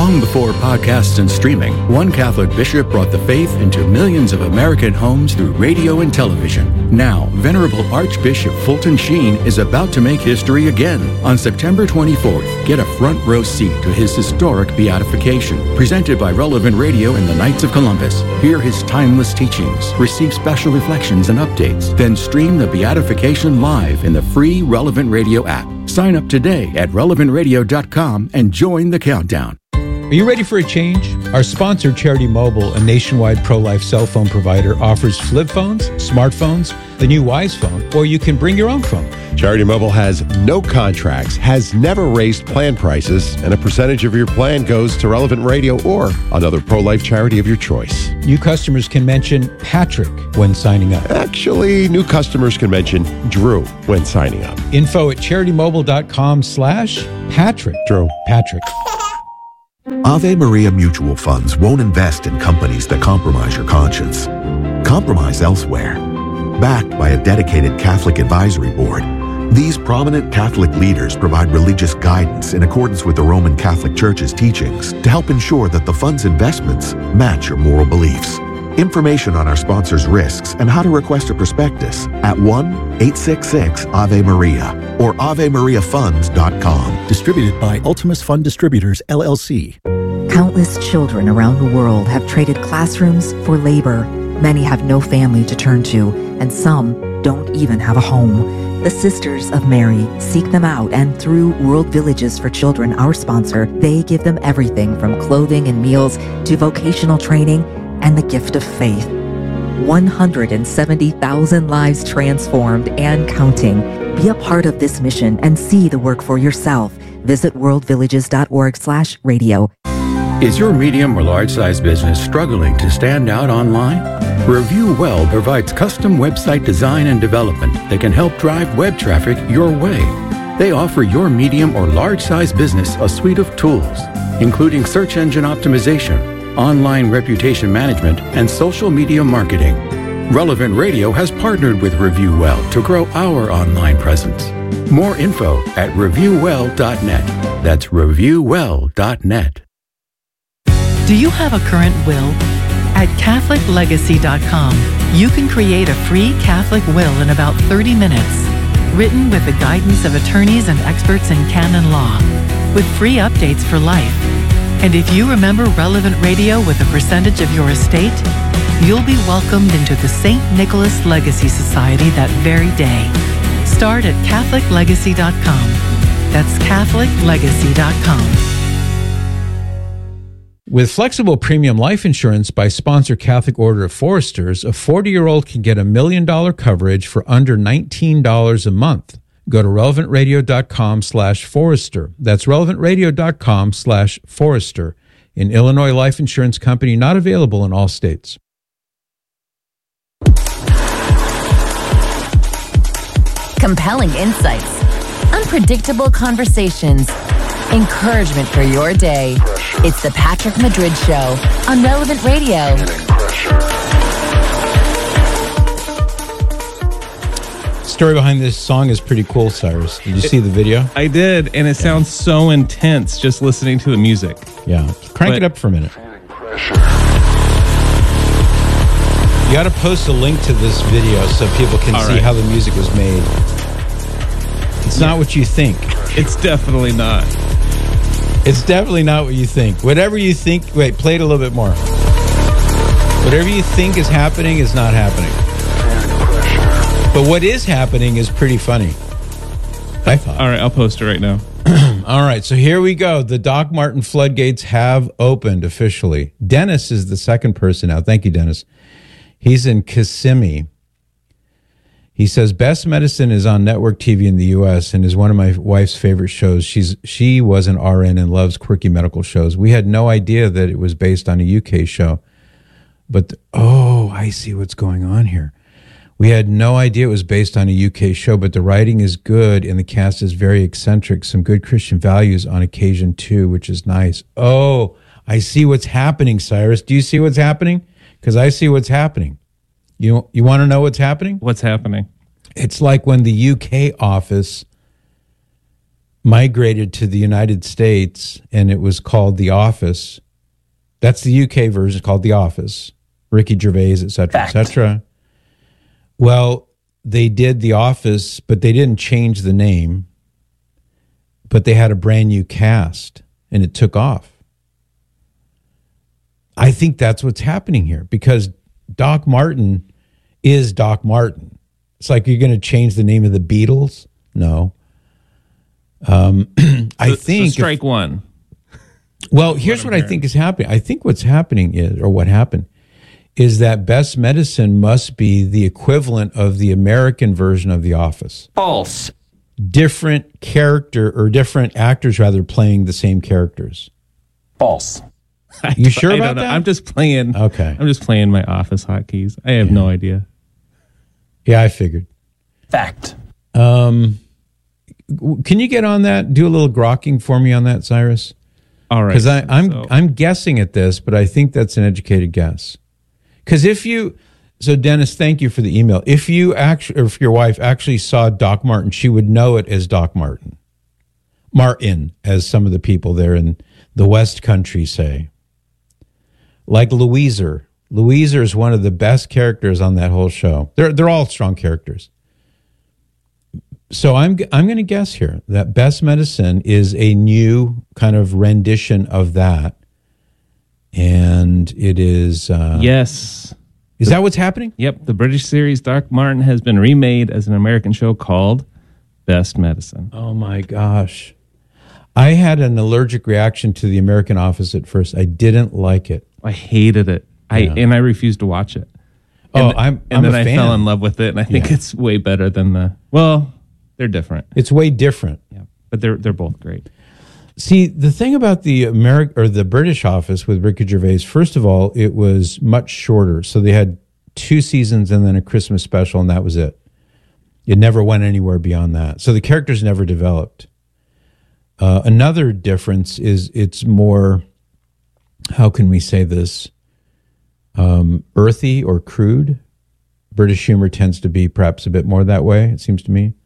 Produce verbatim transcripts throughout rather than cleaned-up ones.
Long before podcasts and streaming, one Catholic bishop brought the faith into millions of American homes through radio and television. Now, Venerable Archbishop Fulton Sheen is about to make history again. On September twenty-fourth, get a front row seat to his historic beatification, presented by Relevant Radio and the Knights of Columbus. Hear his timeless teachings, receive special reflections and updates, then stream the beatification live in the free Relevant Radio app. Sign up today at relevant radio dot com and join the countdown. Are you ready for a change? Our sponsor, Charity Mobile, a nationwide pro-life cell phone provider, offers flip phones, smartphones, the new Wise phone, or you can bring your own phone. Charity Mobile has no contracts, has never raised plan prices, and a percentage of your plan goes to Relevant Radio or another pro-life charity of your choice. New customers can mention Patrick when signing up. Actually, new customers can mention Drew when signing up. Info at charitymobile.com slash Patrick. Drew. Patrick. Ave Maria Mutual Funds won't invest in companies that compromise your conscience. Compromise elsewhere. Backed by a dedicated Catholic advisory board, these prominent Catholic leaders provide religious guidance in accordance with the Roman Catholic Church's teachings to help ensure that the fund's investments match your moral beliefs. Information on our sponsors' risks and how to request a prospectus at one eight six six Ave Maria or ave maria funds dot com. Distributed by Ultimus Fund Distributors, L L C. Countless children around the world have traded classrooms for labor. Many have no family to turn to, and some don't even have a home. The Sisters of Mary seek them out, and through World Villages for Children, our sponsor, they give them everything from clothing and meals to vocational training and the gift of faith. one hundred seventy thousand lives transformed and counting. Be a part of this mission and see the work for yourself. Visit worldvillages.org slash radio. Is your medium or large-size business struggling to stand out online? Review Well provides custom website design and development that can help drive web traffic your way. They offer your medium or large-size business a suite of tools, including search engine optimization, online reputation management, and social media marketing. Relevant Radio has partnered with Review Well to grow our online presence. More info at review well dot net. That's review well dot net. Do you have a current will? At Catholic Legacy dot com, you can create a free Catholic will in about thirty minutes, written with the guidance of attorneys and experts in canon law, with free updates for life. And if you remember Relevant Radio with a percentage of your estate, you'll be welcomed into the Saint Nicholas Legacy Society that very day. Start at Catholic Legacy dot com. That's Catholic Legacy dot com. With flexible premium life insurance by sponsor Catholic Order of Foresters, a forty-year-old can get a million dollar coverage for under nineteen dollars a month. Go to relevant radio dot com slash Forester. That's relevant radio dot com slash Forester. An Illinois life insurance company not available in all states. Compelling insights, unpredictable conversations, encouragement for your day. It's the Patrick Madrid Show on Relevant Radio. Story behind this song is pretty cool, Cyrus. Did you it, see the video? I did, and it sounds so intense just listening to the music. Yeah. Crank but, it up for a minute. You got to post a link to this video so people can All see right. how the music was made. It's yeah. not what you think. It's definitely not. It's definitely not what you think. Whatever you think... Wait, play it a little bit more. Whatever you think is happening is not happening. But what is happening is pretty funny, I thought. All right, I'll post it right now. All right, so here we go. The Doc Martin floodgates have opened officially. Dennis is the second person now. Thank you, Dennis. He's in Kissimmee. He says, Best Medicine is on network T V in the U S and is one of my wife's favorite shows. She's She was an R N and loves quirky medical shows. We had no idea that it was based on a U K show. But, the, oh, I see what's going on here. We had no idea it was based on a U K show, but the writing is good and the cast is very eccentric. Some good Christian values on occasion, too, which is nice. Oh, I see what's happening, Cyrus. Do you see what's happening? Because I see what's happening. You you want to know what's happening? What's happening? It's like when the U K office migrated to the United States, and it was called The Office. That's the U K version, called The Office. Ricky Gervais, et cetera, et cetera. Well, they did The Office, but they didn't change the name. But they had a brand new cast, and it took off. I think that's what's happening here, because Doc Martin is Doc Martin. It's like you're going to change the name of the Beatles? No. Um, I so, think... So strike if, one. Well, here's what, what I think is happening. I think what's happening is, or what happened, is that Best Medicine must be the equivalent of the American version of The Office. False. Different character, or different actors, rather, playing the same characters. False. You sure I about don't know. that? I'm just playing. Okay. I'm just playing my Office hotkeys. I have yeah. no idea. Yeah, I figured. Fact. Um, can you get on that? Do a little grokking for me on that, Cyrus? All right. Because I'm so. I'm guessing at this, but I think that's an educated guess. Because if you, so Dennis, thank you for the email. If you actually, or if your wife actually saw Doc Martin, she would know it as Doc Martin. Martin, as some of the people there in the West Country say. Like Louiser. Louiser is one of the best characters on that whole show. They're they're all strong characters. So I'm I'm going to guess here that Best Medicine is a new kind of rendition of that, and it is uh, yes. Is the, that what's happening? Yep. The British series Doc Martin has been remade as an American show called Best Medicine. Oh my gosh. I had an allergic reaction to the American Office at first. I didn't like it. I hated it. I yeah. and I refused to watch it. And oh, the, I'm and I'm then a I fan. fell in love with it, and I think yeah. it's way better than the. Well, they're different. It's way different. Yeah, but they're they're both great. See, the thing about the American or the British Office with Ricky Gervais, first of all, it was much shorter. So they had two seasons and then a Christmas special, and that was it. It never went anywhere beyond that. So the characters never developed. Uh, another difference is it's more, how can we say this, um, earthy or crude. British humor tends to be perhaps a bit more that way, it seems to me.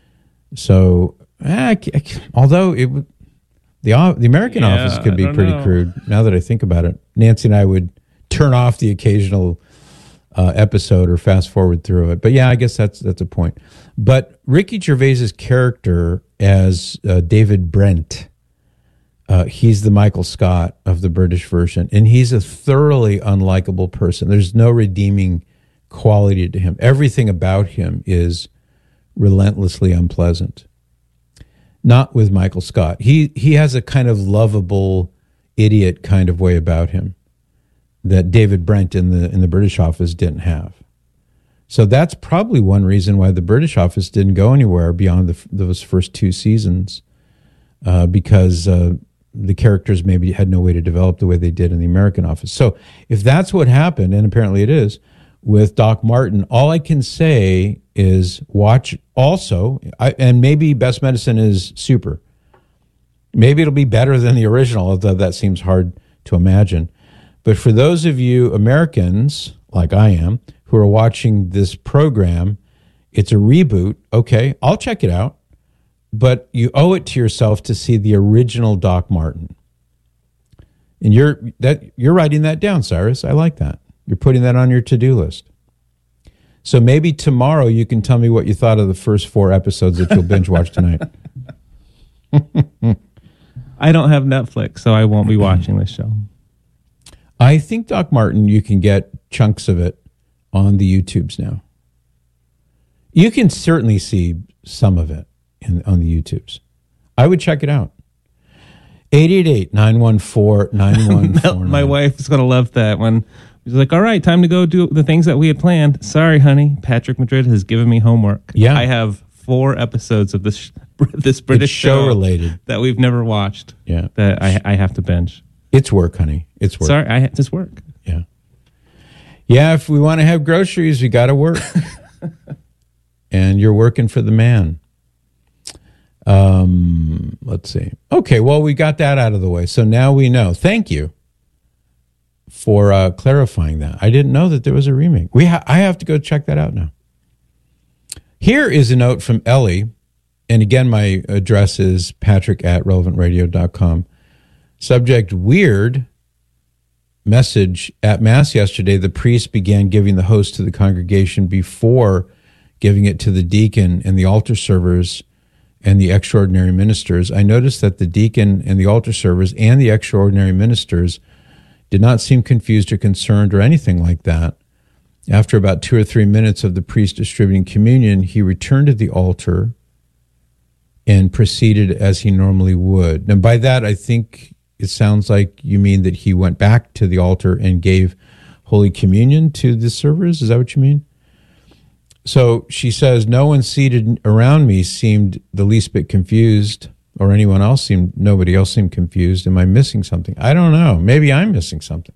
So, eh, I, I, although it would, the the American yeah, Office could be I pretty know. crude, now that I think about it. Nancy and I would turn off the occasional uh, episode or fast forward through it. But yeah, I guess that's that's a point. But Ricky Gervais's character as uh, David Brent, uh, he's the Michael Scott of the British version, and he's a thoroughly unlikable person. There's no redeeming quality to him. Everything about him is relentlessly unpleasant. Not with Michael Scott. He he has a kind of lovable idiot kind of way about him that David Brent in the in the British Office didn't have. So that's probably one reason why the British Office didn't go anywhere beyond the, those first two seasons, uh, because uh, the characters maybe had no way to develop the way they did in the American Office. So if that's what happened, and apparently it is, with Doc Martin, all I can say is watch also, I, and maybe Best Medicine is super. Maybe it'll be better than the original, although that seems hard to imagine. But for those of you Americans, like I am, who are watching this program, it's a reboot. Okay, I'll check it out. But you owe it to yourself to see the original Doc Martin. And you're that you're writing that down, Cyrus. I like that. You're putting that on your to-do list. So maybe tomorrow you can tell me what you thought of the first four episodes that you'll binge watch tonight. I don't have Netflix, so I won't be watching this show. I think Doc Martin, you can get chunks of it on the YouTubes now. You can certainly see some of it in, on the YouTubes. I would check it out. eight eight eight, nine one four, nine one four nine. My wife's going to love that when she's like, all right, time to go do the things that we had planned. Sorry, honey. Patrick Madrid has given me homework. Yeah. I have four episodes of this this British it's show show related that we've never watched. Yeah. That I, I have to binge. It's work, honey. It's work. Sorry, I it's work. Yeah. Yeah, if we want to have groceries, we got to work. And you're working for the man. Um, let's see. Okay, well, we got that out of the way. So now we know. Thank you for uh, clarifying that. I didn't know that there was a remake. We ha- I have to go check that out now. Here is a note from Ellie. and again, my address is patrick at relevant radio dot com. Subject, weird. Message, at Mass yesterday, the priest began giving the host to the congregation before giving it to the deacon and the altar servers and the extraordinary ministers. I noticed that the deacon and the altar servers and the extraordinary ministers did not seem confused or concerned or anything like that. After about two or three minutes of the priest distributing communion, he returned to the altar and proceeded as he normally would. And by that, I think it sounds like you mean that he went back to the altar and gave Holy Communion to the servers. Is that what you mean? So she says, no one seated around me seemed the least bit confused, or anyone else seemed, nobody else seemed confused. Am I missing something? I don't know. Maybe I'm missing something.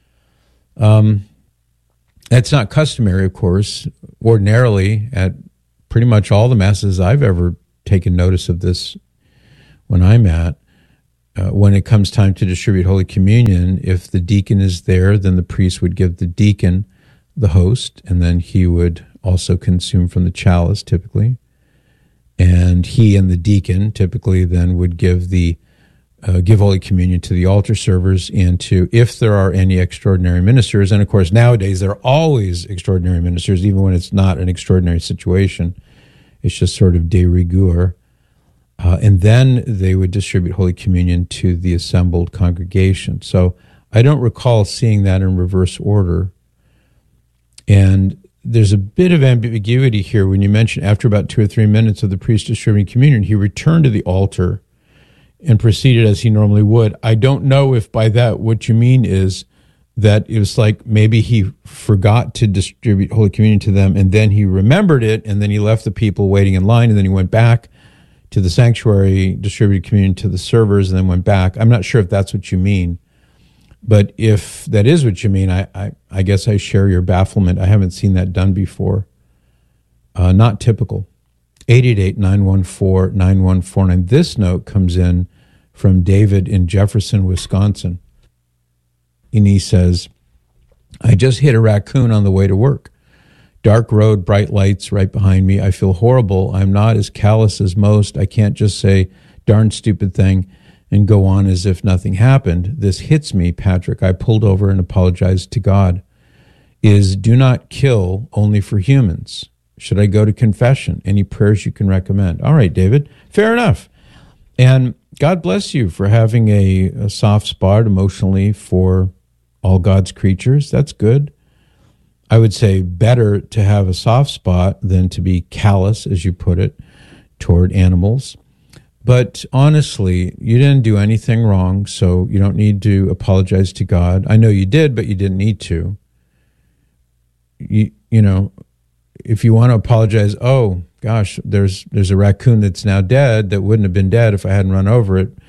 Um, that's not customary, of course. Ordinarily, at pretty much all the masses I've ever taken notice of this when I'm at, uh, when it comes time to distribute Holy Communion, if the deacon is there, then the priest would give the deacon the host, and then he would also consume from the chalice, typically. And he and the deacon typically then would give the uh, give Holy Communion to the altar servers and to, if there are any extraordinary ministers, and of course nowadays there are always extraordinary ministers, even when it's not an extraordinary situation. It's just sort of de rigueur. Uh, and then they would distribute Holy Communion to the assembled congregation. So I don't recall seeing that in reverse order. And there's a bit of ambiguity here when you mention after about two or three minutes of the priest distributing communion, he returned to the altar and proceeded as he normally would. I don't know if by that what you mean is that it was like maybe he forgot to distribute Holy Communion to them, and then he remembered it, and then he left the people waiting in line, and then he went back to the sanctuary, distributed communion to the servers, and then went back. I'm not sure if that's what you mean. But if that is what you mean, I, I, I guess I share your bafflement. I haven't seen that done before. Uh, not typical. eight eight eight, nine one four, nine one four nine. This note comes in from David in Jefferson, Wisconsin. And he says, I just hit a raccoon on the way to work. Dark road, bright lights right behind me. I feel horrible. I'm not as callous as most. I can't just say, darn stupid thing, and go on as if nothing happened. This hits me, Patrick. I pulled over and apologized to God. Is do not kill only for humans? Should I go to confession? Any prayers you can recommend? All right, David. Fair enough. And God bless you for having a, a soft spot emotionally for all God's creatures. That's good. I would say better to have a soft spot than to be callous, as you put it, toward animals. But honestly, you didn't do anything wrong, so you don't need to apologize to God. I know you did, but you didn't need to. You, you know, if you want to apologize, oh, gosh, there's there's a raccoon that's now dead that wouldn't have been dead if I hadn't run over it.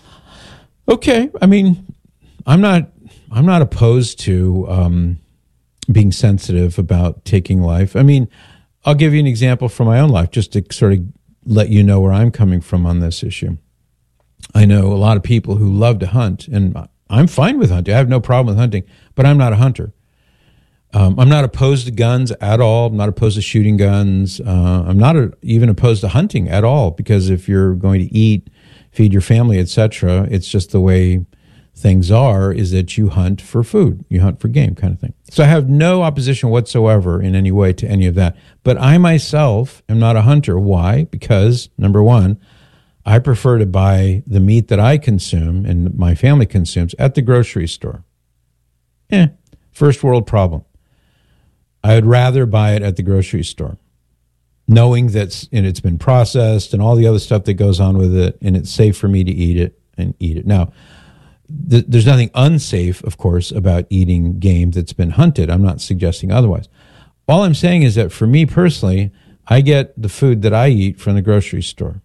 Okay, I mean, I'm not I'm not opposed to um, being sensitive about taking life. I mean, I'll give you an example from my own life, just to sort of let you know where I'm coming from on this issue. I know a lot of people who love to hunt, and I'm fine with hunting. I have no problem with hunting, but I'm not a hunter. Um, I'm not opposed to guns at all. I'm not opposed to shooting guns. Uh, I'm not a, even opposed to hunting at all, because if you're going to eat, feed your family, et cetera, it's just the way things are, is that you hunt for food. You hunt for game, kind of thing. So I have no opposition whatsoever in any way to any of that. But I myself am not a hunter. Why? Because, number one, I prefer to buy the meat that I consume and my family consumes at the grocery store. Eh, first world problem. I would rather buy it at the grocery store, knowing that and it's been processed and all the other stuff that goes on with it, and it's safe for me to eat it and eat it. Now, th- there's nothing unsafe, of course, about eating game that's been hunted. I'm not suggesting otherwise. All I'm saying is that for me personally, I get the food that I eat from the grocery store.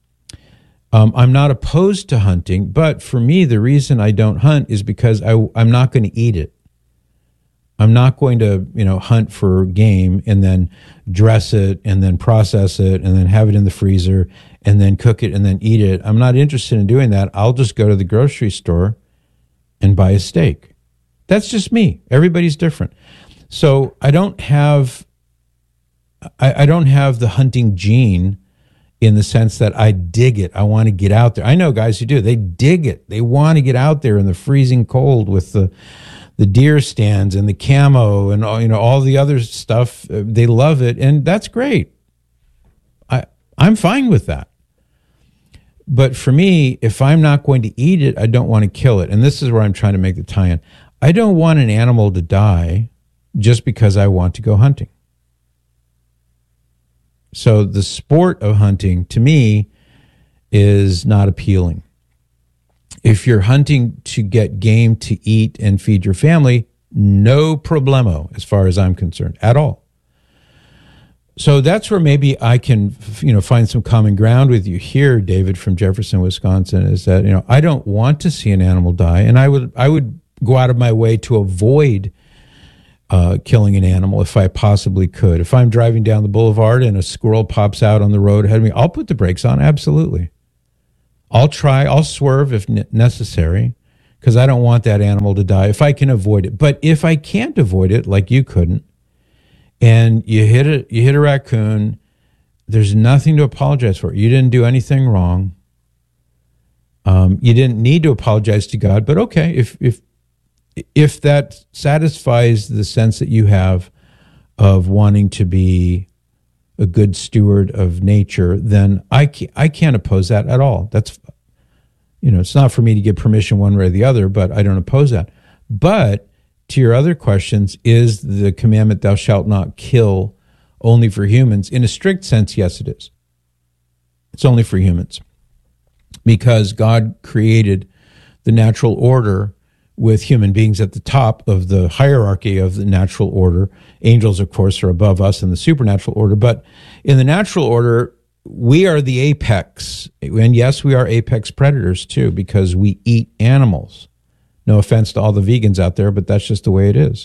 Um, I'm not opposed to hunting, but for me, the reason I don't hunt is because I, I'm not going to eat it. I'm not going to, you know, hunt for game and then dress it and then process it and then have it in the freezer and then cook it and then eat it. I'm not interested in doing that. I'll just go to the grocery store and buy a steak. That's just me. Everybody's different. So I don't have, I, I don't have the hunting gene, in the sense that I dig it. I want to get out there. I know guys who do. They dig it. They want to get out there in the freezing cold with the the deer stands and the camo and all, you know, all the other stuff. They love it, and that's great. I I'm fine with that. But for me, if I'm not going to eat it, I don't want to kill it. And this is where I'm trying to make the tie-in. I don't want an animal to die just because I want to go hunting. So the sport of hunting, to me, is not appealing. If you're hunting to get game to eat and feed your family, no problemo as far as I'm concerned at all. So that's where maybe I can, you know, find some common ground with you here, David from Jefferson, Wisconsin, is that, you know, I don't want to see an animal die, and I would I would go out of my way to avoid Uh, killing an animal if I possibly could. If I'm driving down the boulevard and a squirrel pops out on the road ahead of me, I'll put the brakes on, absolutely. I'll try, I'll swerve if necessary, because I don't want that animal to die if I can avoid it. But if I can't avoid it, like you couldn't, and you hit a, you hit a raccoon, there's nothing to apologize for. You didn't do anything wrong. Um, you didn't need to apologize to God, but okay, if if If that satisfies the sense that you have of wanting to be a good steward of nature, then I can't, I can't oppose that at all. That's, you know, it's not for me to give permission one way or the other, but I don't oppose that. But to your other questions, is the commandment, thou shalt not kill, only for humans? In a strict sense, yes, it is. It's only for humans. Because God created the natural order with human beings at the top of the hierarchy of the natural order. Angels, of course, are above us in the supernatural order. But in the natural order, we are the apex. And yes, we are apex predators too, because we eat animals. No offense to all the vegans out there, but that's just the way it is.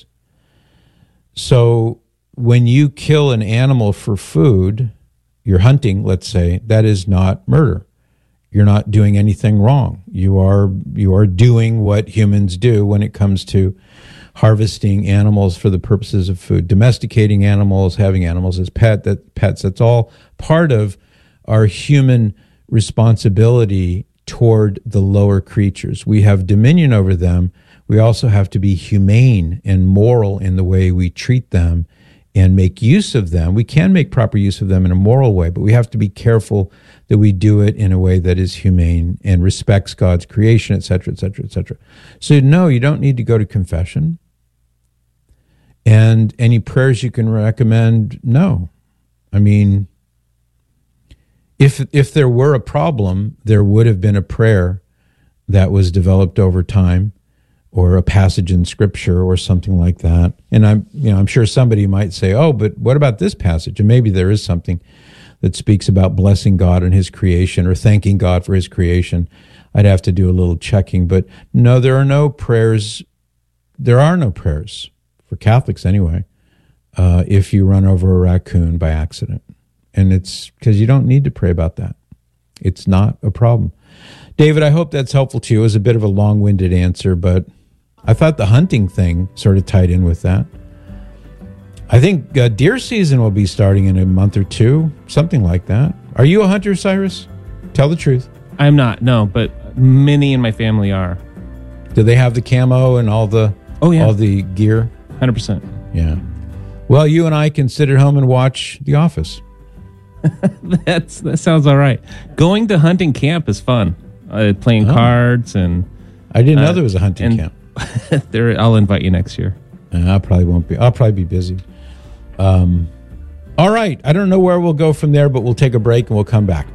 So when you kill an animal for food, you're hunting, let's say, that is not murder. You're not doing anything wrong. You are you are doing what humans do when it comes to harvesting animals for the purposes of food, domesticating animals, having animals as pet that pets. That's all part of our human responsibility toward the lower creatures. We have dominion over them. We also have to be humane and moral in the way we treat them and make use of them. We can make proper use of them in a moral way, but we have to be careful that we do it in a way that is humane and respects God's creation, et cetera, et cetera, et cetera. So no, you don't need to go to confession. And any prayers you can recommend, no. I mean, if if there were a problem, there would have been a prayer that was developed over time, or a passage in Scripture or something like that. And I'm, you know, I'm sure somebody might say, "Oh, but what about this passage?" And maybe there is something that speaks about blessing God and His creation or thanking God for His creation. I'd have to do a little checking, but no, there are no prayers. There are no prayers for Catholics anyway. Uh, if you run over a raccoon by accident, and it's because you don't need to pray about that. It's not a problem. David, I hope that's helpful to you. It was a bit of a long-winded answer, but I thought the hunting thing sort of tied in with that. I think uh, deer season will be starting in a month or two, something like that. Are you a hunter, Cyrus? Tell the truth. I'm not, no, but many in my family are. Do they have the camo and all the oh, yeah. all the gear? one hundred percent. Yeah. Well, you and I can sit at home and watch The Office. That's That sounds all right. Going to hunting camp is fun. Uh, playing oh. cards and... I didn't uh, know there was a hunting camp. there, I'll invite you next year. Uh, I probably won't be. I'll probably be busy. Um, all right. I don't know where we'll go from there, but we'll take a break and we'll come back.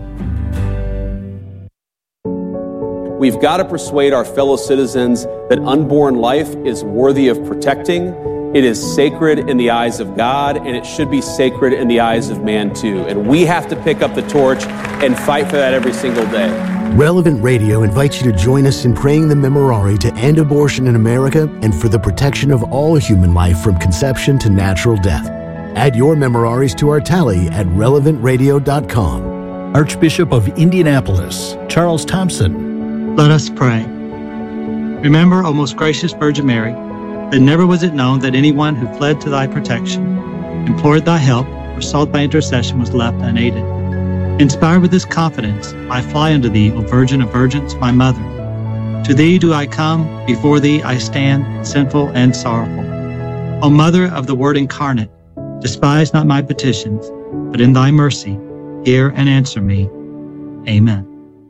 We've got to persuade our fellow citizens that unborn life is worthy of protecting. It is sacred in the eyes of God, and it should be sacred in the eyes of man too. And we have to pick up the torch and fight for that every single day. Relevant Radio invites you to join us in praying the Memorare to end abortion in America and for the protection of all human life from conception to natural death. Add your Memoraries to our tally at relevant radio dot com. Archbishop of Indianapolis, Charles Thompson. Let us pray. Remember, O most gracious Virgin Mary, that never was it known that anyone who fled to thy protection, implored thy help, or sought thy intercession was left unaided. Inspired with this confidence, I fly unto thee, O Virgin of Virgins, my mother. To thee do I come, before thee I stand, sinful and sorrowful. O Mother of the Word incarnate, despise not my petitions, but in thy mercy, hear and answer me. Amen.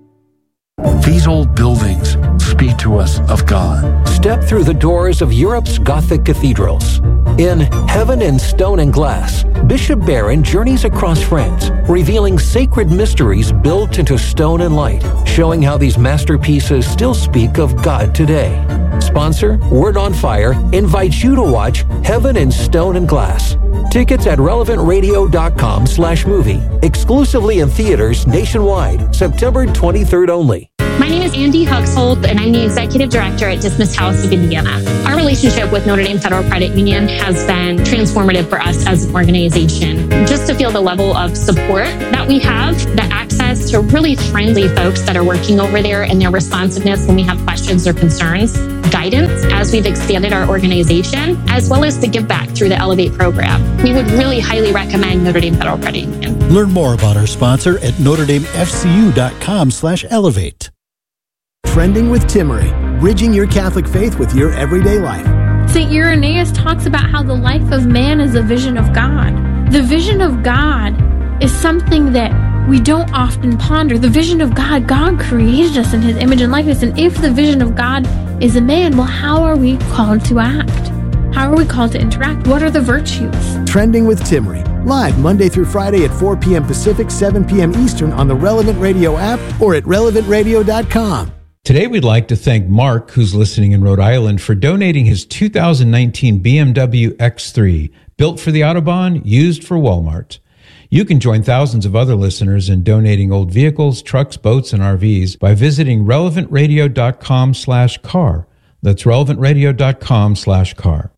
These old buildings speak to us of God. Step through the doors of Europe's Gothic cathedrals. In Heaven in Stone and Glass, Bishop Barron journeys across France, revealing sacred mysteries built into stone and light, showing how these masterpieces still speak of God today. Sponsor, Word on Fire, invites you to watch Heaven in Stone and Glass. Tickets at relevant radio dot com slash movie. Exclusively in theaters nationwide, September twenty-third only. My name is Andy Huxhold, and I'm the Executive Director at Dismiss House of Indiana. Our relationship with Notre Dame Federal Credit Union has been transformative for us as an organization. Just to feel the level of support that we have, the access to really friendly folks that are working over there, and their responsiveness when we have questions or concerns, guidance as we've expanded our organization, as well as the give back through the Elevate program. We would really highly recommend Notre Dame Federal Credit Union. Learn more about our sponsor at notre dame f c u dot com slash elevate. Trending with Timmery, bridging your Catholic faith with your everyday life. Saint Irenaeus talks about how the life of man is a vision of God. The vision of God is something that we don't often ponder. The vision of God, God created us in his image and likeness. And if the vision of God is a man, well, how are we called to act? How are we called to interact? What are the virtues? Trending with Timmery, live Monday through Friday at four p.m. Pacific, seven p.m. Eastern on the Relevant Radio app or at relevant radio dot com. Today, we'd like to thank Mark, who's listening in Rhode Island, for donating his two thousand nineteen B M W X three, built for the Autobahn, used for Walmart. You can join thousands of other listeners in donating old vehicles, trucks, boats, and R Vs by visiting relevant radio dot com slash car. That's relevant radio dot com slash car.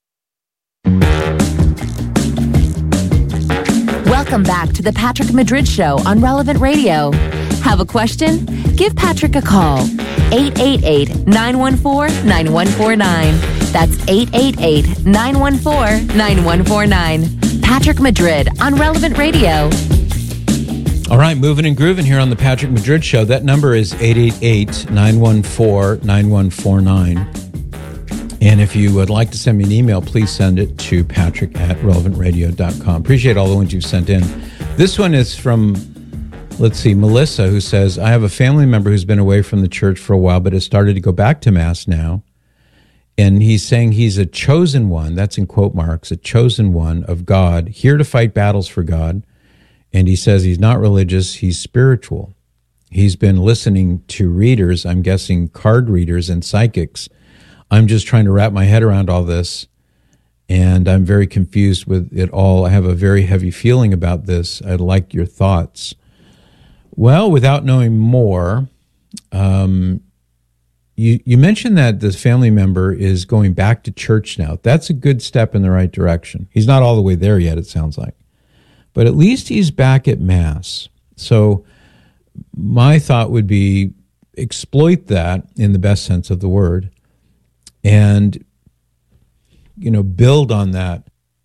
Welcome back to the Patrick Madrid Show on Relevant Radio. Have a question? Give Patrick a call. eight eight eight, nine one four, nine one four nine. That's eight eight eight, nine one four, nine one four nine. Patrick Madrid on Relevant Radio. All right, moving and grooving here on the Patrick Madrid Show. That number is eight eight eight, nine one four, nine one four nine. And if you would like to send me an email, please send it to patrick at relevant radio dot com. Appreciate all the ones you've sent in. This one is from, let's see, Melissa, who says, I have a family member who's been away from the church for a while, but has started to go back to Mass now. And he's saying he's a chosen one, that's in quote marks, a chosen one of God, here to fight battles for God. And he says he's not religious, he's spiritual. He's been listening to readers, I'm guessing card readers and psychics. I'm just trying to wrap my head around all this, and I'm very confused with it all. I have a very heavy feeling about this. I'd like your thoughts. Well, without knowing more, um, you, you mentioned that this family member is going back to church now. That's a good step in the right direction. He's not all the way there yet, it sounds like. But at least he's back at Mass. So my thought would be exploit that in the best sense of the word and, you know, build on that,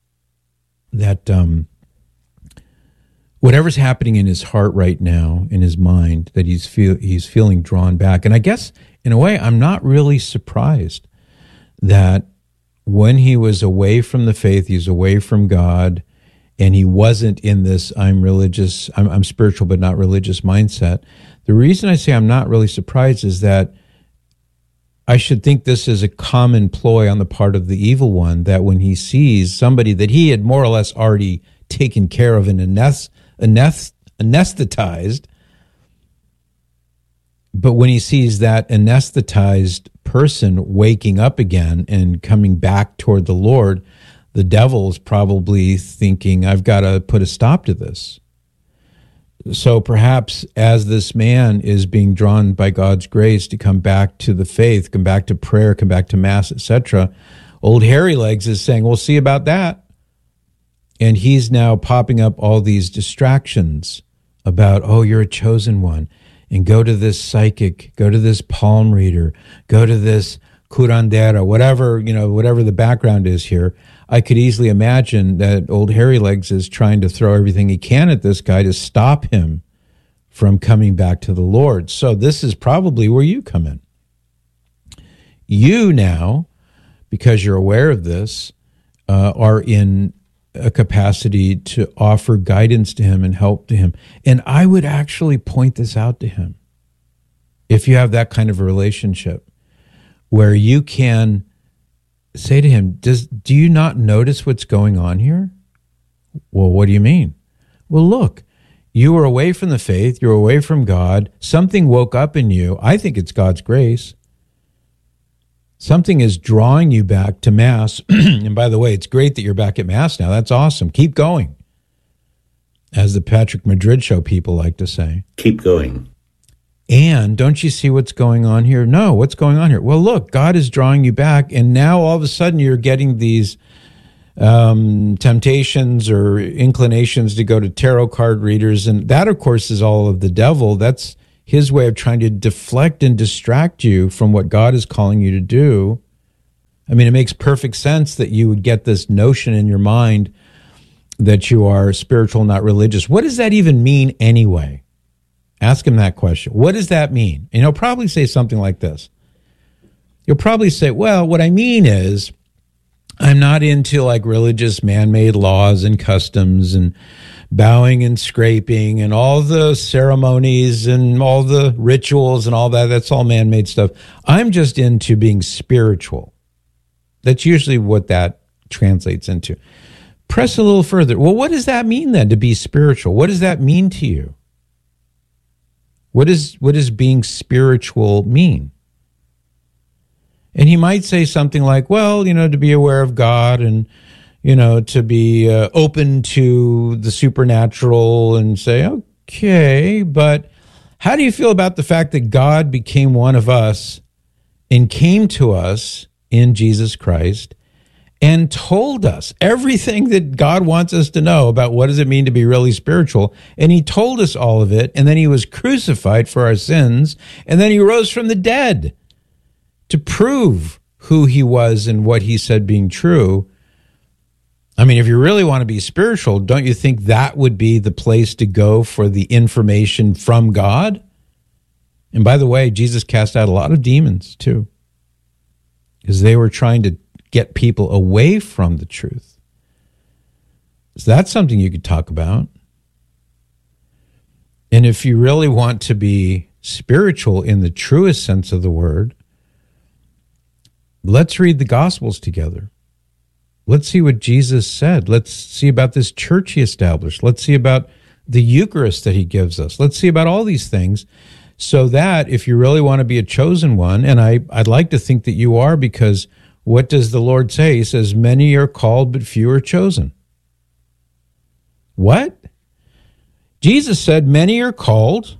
that um, whatever's happening in his heart right now, in his mind, that he's feel he's feeling drawn back. And I guess, in a way, I'm not really surprised that when he was away from the faith, he's away from God, and he wasn't in this I'm religious, I'm, I'm spiritual but not religious mindset. The reason I say I'm not really surprised is that I should think this is a common ploy on the part of the evil one, that when he sees somebody that he had more or less already taken care of and anest- anest- anesthetized, but when he sees that anesthetized person waking up again and coming back toward the Lord, the devil is probably thinking, I've got to put a stop to this. So perhaps as this man is being drawn by God's grace to come back to the faith, come back to prayer, come back to Mass, et cetera, old Hairy Legs is saying, we'll see about that. And he's now popping up all these distractions about, oh, you're a chosen one. And go to this psychic, go to this palm reader, go to this curandera, whatever, you know, whatever the background is here. I could easily imagine that old Hairy Legs is trying to throw everything he can at this guy to stop him from coming back to the Lord. So this is probably where you come in. You now, because you're aware of this, uh, are in a capacity to offer guidance to him and help to him. And I would actually point this out to him. If you have that kind of a relationship where you can say to him, Does, do you not notice what's going on here? Well, what do you mean? Well, look, you were away from the faith. You're away from God. Something woke up in you. I think it's God's grace. Something is drawing you back to Mass. And by the way, it's great that you're back at Mass now. That's awesome. Keep going. As the Patrick Madrid Show people like to say. Keep going. And don't you see what's going on here? No, what's going on here? Well, look, God is drawing you back, and now all of a sudden you're getting these um, temptations or inclinations to go to tarot card readers, and that, of course, is all of the devil. That's his way of trying to deflect and distract you from what God is calling you to do. I mean, it makes perfect sense that you would get this notion in your mind that you are spiritual, not religious. What does that even mean anyway? Ask him that question. What does that mean? And he'll probably say something like this. He'll probably say, well, what I mean is I'm not into like religious man-made laws and customs and bowing and scraping and all the ceremonies and all the rituals and all that. That's all man-made stuff. I'm just into being spiritual. That's usually what that translates into. Press a little further. Well, what does that mean then, to be spiritual? What does that mean to you? What is what does being spiritual mean? And he might say something like, well, you know, to be aware of God and, you know, to be uh, open to the supernatural, and say, okay, but how do you feel about the fact that God became one of us and came to us in Jesus Christ and told us everything that God wants us to know about what does it mean to be really spiritual? And he told us all of it, and then he was crucified for our sins, and then he rose from the dead to prove who he was and what he said being true. I mean, if you really want to be spiritual, don't you think that would be the place to go for the information from God? And by the way, Jesus cast out a lot of demons too, because they were trying to get people away from the truth. So that's something you could talk about. And if you really want to be spiritual in the truest sense of the word, let's read the Gospels together. Let's see what Jesus said. Let's see about this church he established. Let's see about the Eucharist that he gives us. Let's see about all these things, so that if you really want to be a chosen one, and I, I'd like to think that you are, because what does the Lord say? He says, many are called, but few are chosen. What? Jesus said, many are called,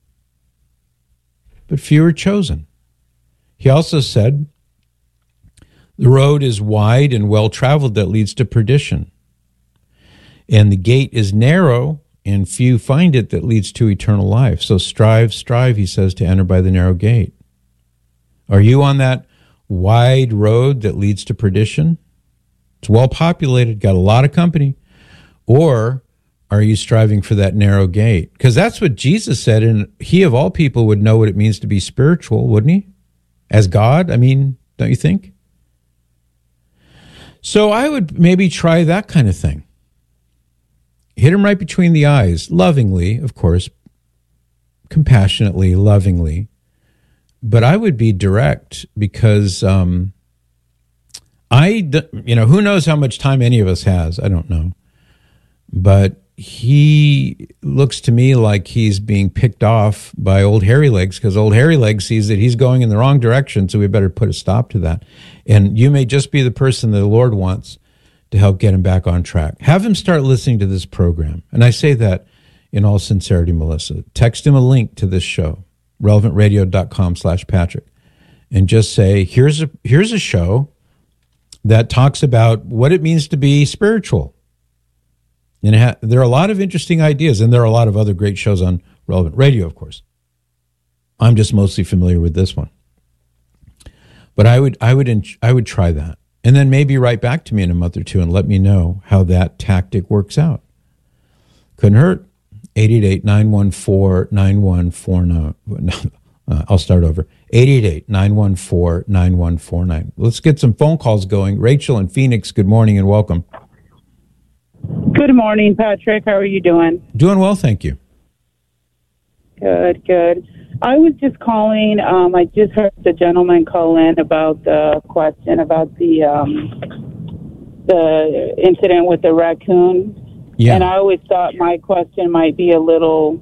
but few are chosen. He also said, the road is wide and well-traveled that leads to perdition, and the gate is narrow, and few find it that leads to eternal life. So strive, strive, he says, to enter by the narrow gate. Are you on that wide road that leads to perdition? It's well populated, got a lot of company. Or are you striving for that narrow gate? Because that's what Jesus said, and he of all people would know what it means to be spiritual, wouldn't he? As God, I mean, don't you think? So I would maybe try that kind of thing. Hit him right between the eyes, lovingly, of course, compassionately, lovingly. But I would be direct, because um, I, you know, who knows how much time any of us has? I don't know. But he looks to me like he's being picked off by old Hairy Legs, because old Hairy Legs sees that he's going in the wrong direction, so we better put a stop to that. And you may just be the person that the Lord wants to help get him back on track. Have him start listening to this program. And I say that in all sincerity, Melissa. Text him a link to this show, relevant radio dot com slash Patrick, and just say, here's a, here's a show that talks about what it means to be spiritual. And it ha- there are a lot of interesting ideas, and there are a lot of other great shows on Relevant Radio, of course. I'm just mostly familiar with this one. But I would, I would, in- I would try that. And then maybe write back to me in a month or two and let me know how that tactic works out. Couldn't hurt. eight eight eight, nine one four, nine one four nine. No, uh, I'll start over. eight eight eight, nine one four, nine one four nine. Let's get some phone calls going. Rachel in Phoenix, good morning and welcome. Good morning, Patrick. How are you doing? Doing well, thank you. Good, good. I was just calling. Um, I just heard the gentleman call in about the question about the um, the incident with the raccoon. Yeah. And I always thought my question might be a little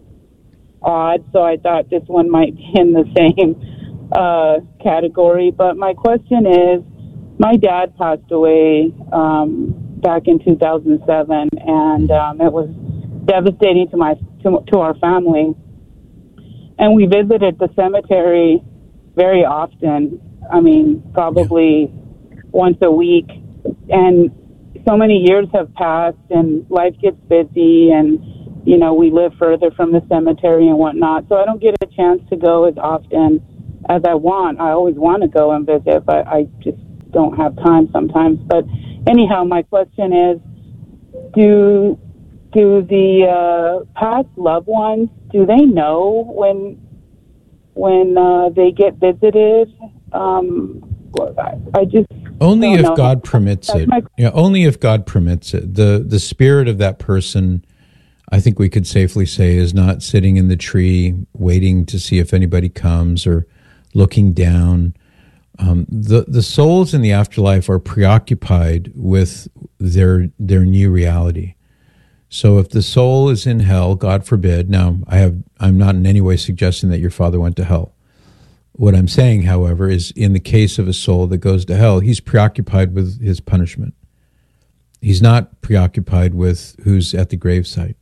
odd, so I thought this one might be in the same uh, category. But my question is, my dad passed away um, back in two thousand seven, and um, it was devastating to my to, to our family. And we visited the cemetery very often. I mean, probably yeah. once a week. And so many years have passed, and life gets busy, and, you know, we live further from the cemetery and whatnot. So I don't get a chance to go as often as I want. I always want to go and visit, but I just don't have time sometimes. But anyhow, my question is, do... Do the uh, past loved ones, do they know when when uh, they get visited? Um, I, I just only if know. God permits That's it. My... Yeah, only if God permits it. The the spirit of that person, I think we could safely say, is not sitting in the tree waiting to see if anybody comes or looking down. Um, the the souls in the afterlife are preoccupied with their their new reality. So if the soul is in hell, God forbid, now I have, I'm not in any way suggesting that your father went to hell. What I'm saying, however, is in the case of a soul that goes to hell, he's preoccupied with his punishment. He's not preoccupied with who's at the gravesite.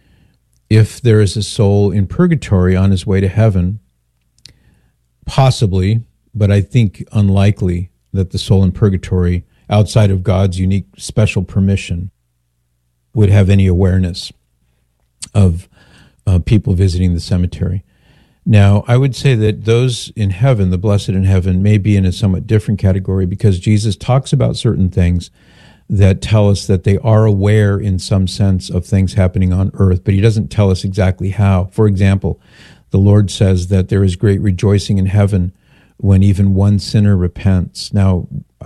If there is a soul in purgatory on his way to heaven, possibly, but I think unlikely that the soul in purgatory, outside of God's unique special permission, would have any awareness of uh, people visiting the cemetery. Now, I would say that those in heaven, the blessed in heaven, may be in a somewhat different category because Jesus talks about certain things that tell us that they are aware in some sense of things happening on earth, but he doesn't tell us exactly how. For example, the Lord says that there is great rejoicing in heaven when even one sinner repents. Now,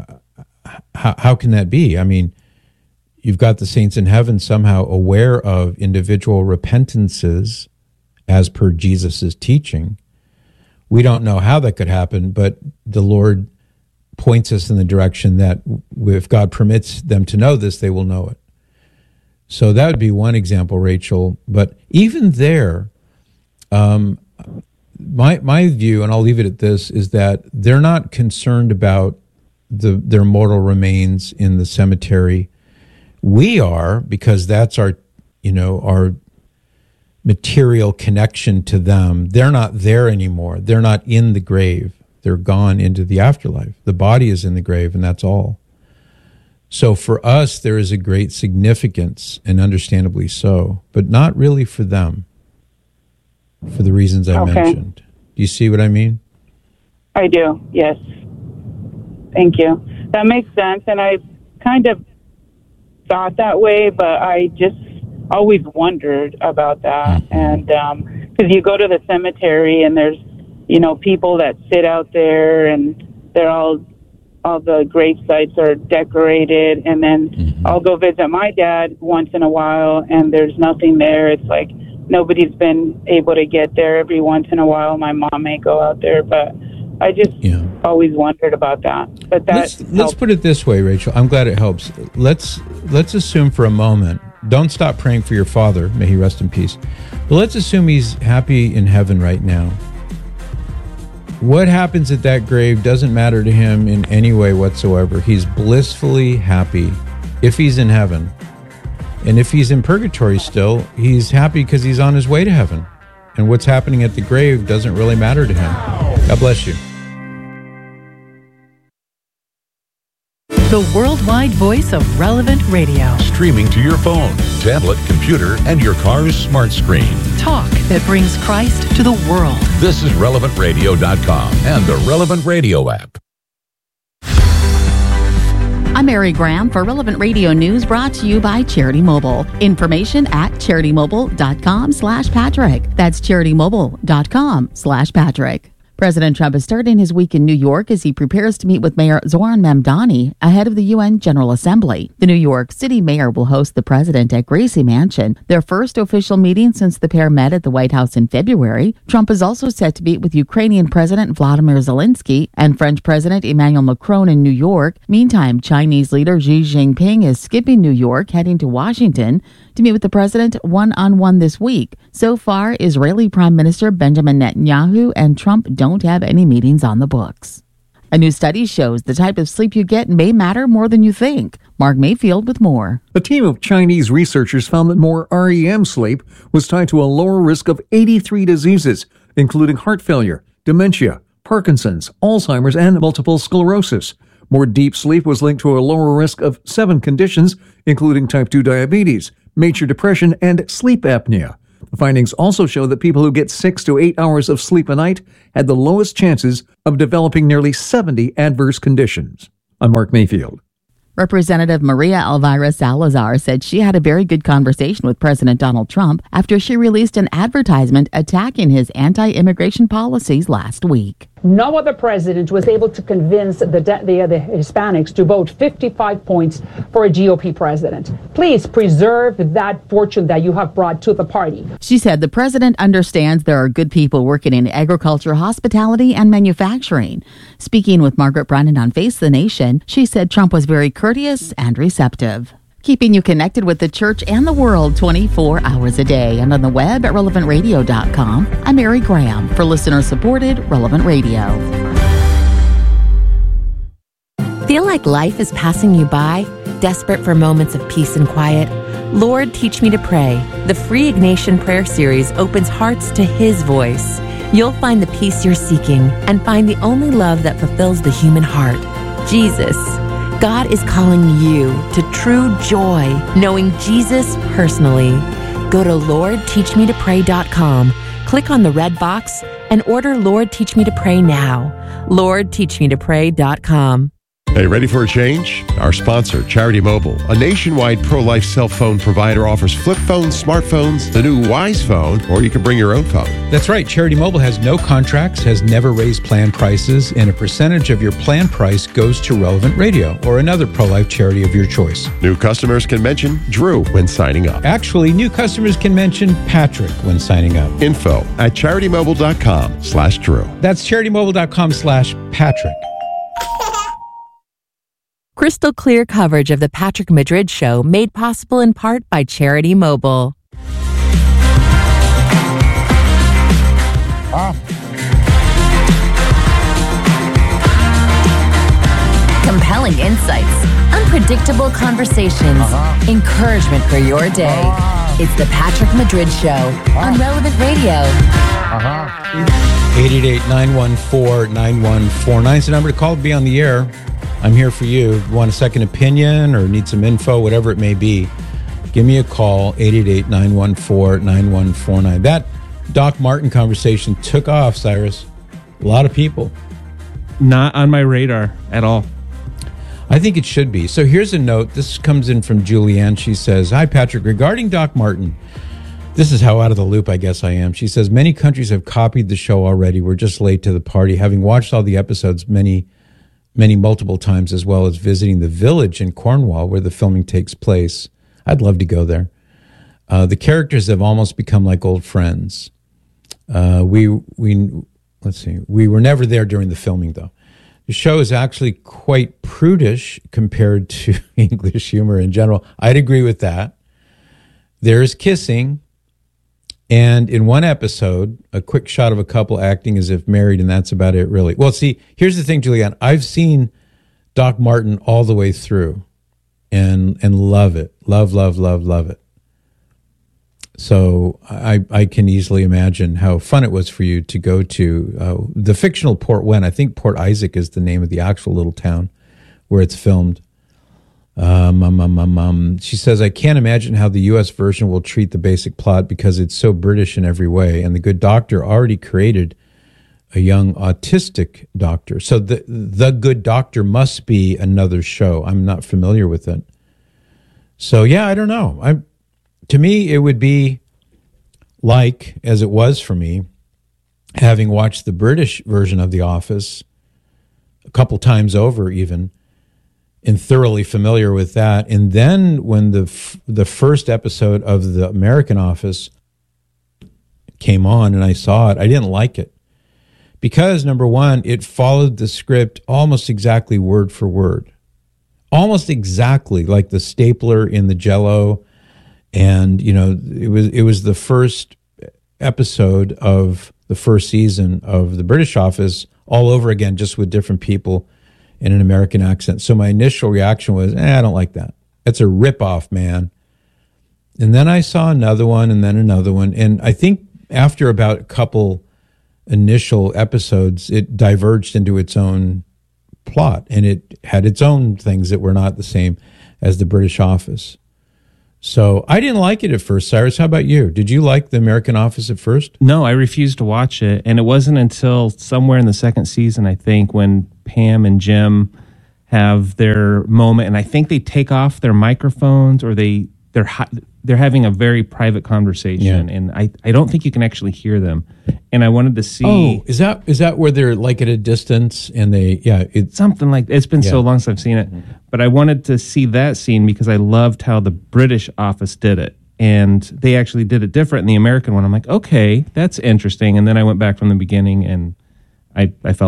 how, how can that be? I mean, you've got the saints in heaven somehow aware of individual repentances as per Jesus' teaching. We don't know how that could happen, but the Lord points us in the direction that if God permits them to know this, they will know it. So that would be one example, Rachel. But even there, um, my my view, and I'll leave it at this, is that they're not concerned about the their mortal remains in the cemetery. We are, because that's our, you know, our material connection to them. They're not there anymore. They're not in the grave. They're gone into the afterlife. The body is in the grave, and that's all. So for us, there is a great significance, and understandably so, but not really for them, for the reasons I okay. mentioned. Do you see what I mean? I do, yes. Thank you. That makes sense, and I kind of thought that way, but I just always wondered about that. Mm-hmm. And because um, you go to the cemetery and there's, you know, people that sit out there, and they're all, all the grave sites are decorated, and then mm-hmm. I'll go visit my dad once in a while, and there's nothing there. It's like nobody's been able to get there. Every once in a while, my mom may go out there, but I just yeah. always wondered about that. But that let's, let's put it this way, Rachel. I'm glad it helps. Let's let's assume for a moment. Don't stop praying for your father. May he rest in peace. But let's assume he's happy in heaven right now. What happens at that grave doesn't matter to him in any way whatsoever. He's blissfully happy if he's in heaven. And if he's in purgatory still, he's happy because he's on his way to heaven. And what's happening at the grave doesn't really matter to him. God bless you. The worldwide voice of Relevant Radio. Streaming to your phone, tablet, computer, and your car's smart screen. Talk that brings Christ to the world. This is relevant radio dot com and the Relevant Radio app. I'm Mary Graham for Relevant Radio News, brought to you by Charity Mobile. Information at charitymobile.com slash Patrick. That's charitymobile.com slash Patrick. President Trump is starting his week in New York as he prepares to meet with Mayor Zoran Mamdani ahead of the U N General Assembly. The New York City mayor will host the president at Gracie Mansion, their first official meeting since the pair met at the White House in February. Trump is also set to meet with Ukrainian President Vladimir Zelensky and French President Emmanuel Macron in New York. Meantime, Chinese leader Xi Jinping is skipping New York, heading to Washington to meet with the president one-on-one this week. So far, Israeli Prime Minister Benjamin Netanyahu and Trump don't have any meetings on the books. A new study shows the type of sleep you get may matter more than you think. Mark Mayfield with more. A team of Chinese researchers found that more R E M sleep was tied to a lower risk of eighty-three diseases, including heart failure, dementia, Parkinson's, Alzheimer's, and multiple sclerosis. More deep sleep was linked to a lower risk of seven conditions, including type two diabetes, major depression, and sleep apnea. The findings also show that people who get six to eight hours of sleep a night had the lowest chances of developing nearly seventy adverse conditions. I'm Mark Mayfield. Representative Maria Elvira Salazar said she had a very good conversation with President Donald Trump after she released an advertisement attacking his anti-immigration policies last week. No other president was able to convince the, de- the, the Hispanics to vote fifty-five points for a G O P president. Please preserve that fortune that you have brought to the party. She said the president understands there are good people working in agriculture, hospitality, and manufacturing. Speaking with Margaret Brennan on Face the Nation, she said Trump was very courteous and receptive. Keeping you connected with the church and the world twenty-four hours a day and on the web at relevant radio dot com. I'm Mary Graham for listener-supported Relevant Radio. Feel like life is passing you by? Desperate for moments of peace and quiet? Lord, Teach Me to Pray. The free Ignatian Prayer Series opens hearts to His voice. You'll find the peace you're seeking and find the only love that fulfills the human heart, Jesus. God is calling you to true joy, knowing Jesus personally. Go to lord teach me to pray dot com, click on the red box, and order Lord Teach Me to Pray now. lord teach me to pray dot com. Hey, ready for a change? Our sponsor, Charity Mobile, a nationwide pro-life cell phone provider, offers flip phones, smartphones, the new Wise phone, or you can bring your own phone. That's right. Charity Mobile has no contracts, has never raised plan prices, and a percentage of your plan price goes to Relevant Radio or another pro-life charity of your choice. New customers can mention Drew when signing up. Actually, new customers can mention Patrick when signing up. Info at charitymobile.com slash Drew. That's charitymobile.com slash Patrick. Crystal clear coverage of the Patrick Madrid Show, made possible in part by Charity Mobile. Ah. Compelling insights, unpredictable conversations, uh-huh. encouragement for your day. Uh-huh. It's the Patrick Madrid Show uh-huh. on Relevant Radio. Uh-huh. eight eight eight, nine one four, nine one four nine is the number to call to be on the air. I'm here for you. If you want a second opinion or need some info, whatever it may be, give me a call, eight eight eight, nine one four, nine one four nine. That Doc Martin conversation took off, Cyrus. A lot of people. Not on my radar at all. I think it should be. So here's a note. This comes in from Julianne. She says, hi, Patrick. Regarding Doc Martin, this is how out of the loop I guess I am. She says, many countries have copied the show already. We're just late to the party. Having watched all the episodes many many multiple times, as well as visiting the village in Cornwall where the filming takes place. I'd love to go there. Uh, the characters have almost become like old friends. Uh, we, we, let's see, we were never there during the filming, though. The show is actually quite prudish compared to English humor in general. I'd agree with that. There is kissing. And in one episode, a quick shot of a couple acting as if married, and that's about it, really. Well, see, here's the thing, Julianne. I've seen Doc Martin all the way through and and love it. Love, love, love, love it. So I, I can easily imagine how fun it was for you to go to uh, the fictional Port Wen. I think Port Isaac is the name of the actual little town where it's filmed. Um, um, um, um, um. She says, I can't imagine how the U S version will treat the basic plot because it's so British in every way. And The Good Doctor already created a young autistic doctor. So the the Good Doctor must be another show. I'm not familiar with it. So yeah, I don't know. I to me it would be like, as it was for me, having watched the British version of The Office a couple times over even, and thoroughly familiar with that. And then when the f- the first episode of the American Office came on and I saw it, I didn't like it. Because, number one, it followed the script almost exactly word for word. Almost exactly like the stapler in the Jell-O. And, you know, it was it was the first episode of the first season of the British Office all over again, just with different people in an American accent. So my initial reaction was, eh, I don't like that. It's a ripoff, man. And then I saw another one and then another one. And I think after about a couple initial episodes, it diverged into its own plot, and it had its own things that were not the same as the British Office. So I didn't like it at first. Cyrus, how about you? Did you like the American Office at first? No, I refused to watch it, and it wasn't until somewhere in the second season, I think, when Pam and Jim have their moment, and I think they take off their microphones, or they they're they're having a very private conversation, yeah. and I, I don't think you can actually hear them. And I wanted to see. Oh, is that is that where they're like at a distance and they yeah it's something like it's been yeah. so long since I've seen it, mm-hmm. but I wanted to see that scene because I loved how the British Office did it, and they actually did it different in the American one. I'm like, okay, that's interesting. And then I went back from the beginning, and I I felt